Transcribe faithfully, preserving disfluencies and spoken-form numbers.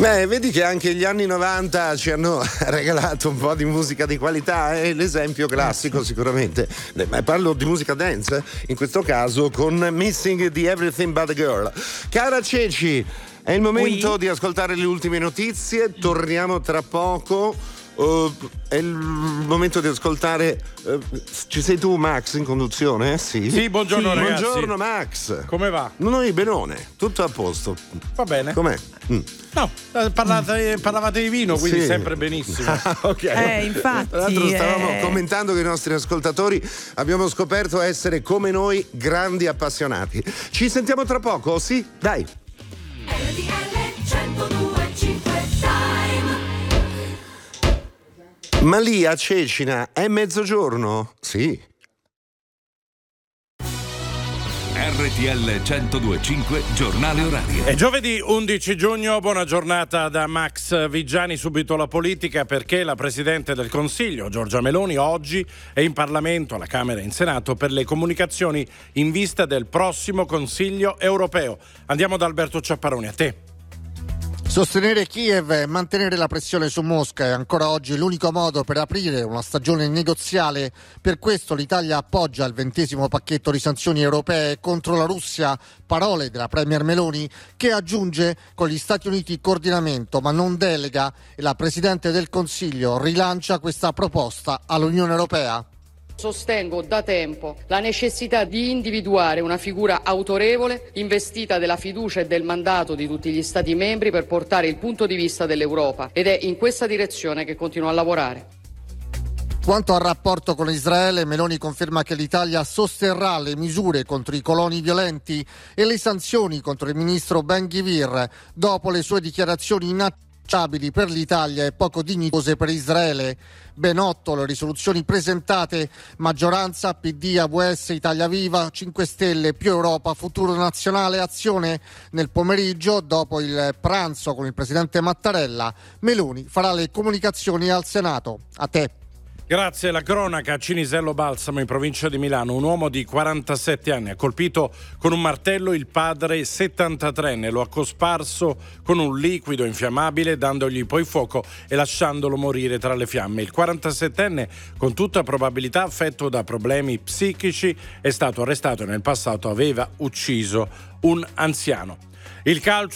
Beh, vedi che anche gli anni novanta ci hanno regalato un po' di musica di qualità, è l'esempio classico sicuramente. Ma parlo di musica dance, in questo caso con Missing the Everything But a Girl. Cara Ceci, è il momento oui. di ascoltare le ultime notizie, torniamo tra poco. Uh, è il momento di ascoltare. Uh, ci sei tu, Max, in conduzione? Sì, sì buongiorno sì. ragazzi. Buongiorno Max. Come va? Noi benone, tutto a posto. Va bene. Com'è? Mm. No, parlate, parlavate di vino, quindi sì. sempre benissimo. Ah, ok. Eh, infatti. Tra l'altro stavamo eh... commentando che i nostri ascoltatori abbiamo scoperto essere come noi grandi appassionati. Ci sentiamo tra poco? Sì? Dai. Ma lì a Cecina è mezzogiorno? Sì. R T L centodue e cinque giornale orario. È giovedì undici giugno, buona giornata da Max Vigiani. Subito la politica, perché la Presidente del Consiglio Giorgia Meloni oggi è in Parlamento, alla Camera e in Senato, per le comunicazioni in vista del prossimo Consiglio europeo. Andiamo da Alberto Ciapparoni, a te. Sostenere Kiev e mantenere la pressione su Mosca è ancora oggi l'unico modo per aprire una stagione negoziale. Per questo l'Italia appoggia il ventesimo pacchetto di sanzioni europee contro la Russia, parole della Premier Meloni, che aggiunge con gli Stati Uniti coordinamento ma non delega, e la Presidente del Consiglio rilancia questa proposta all'Unione Europea. Sostengo da tempo la necessità di individuare una figura autorevole, investita della fiducia e del mandato di tutti gli Stati membri per portare il punto di vista dell'Europa, ed è in questa direzione che continuo a lavorare. Quanto al rapporto con Israele, Meloni conferma che l'Italia sosterrà le misure contro i coloni violenti e le sanzioni contro il ministro Ben-Gvir dopo le sue dichiarazioni inaccettabili per l'Italia e poco dignitose per Israele. Ben otto le risoluzioni presentate, maggioranza P D, A V S, Italia Viva, cinque Stelle, Più Europa, Futuro Nazionale, Azione. Nel pomeriggio, dopo il pranzo con il presidente Mattarella, Meloni farà le comunicazioni al Senato. A te. Grazie. La cronaca: Cinisello Balsamo, in provincia di Milano, un uomo di quarantasette anni ha colpito con un martello il padre settantatreenne, lo ha cosparso con un liquido infiammabile, dandogli poi fuoco e lasciandolo morire tra le fiamme. Il quarantasettenne, con tutta probabilità affetto da problemi psichici, è stato arrestato e nel passato aveva ucciso un anziano. Il calcio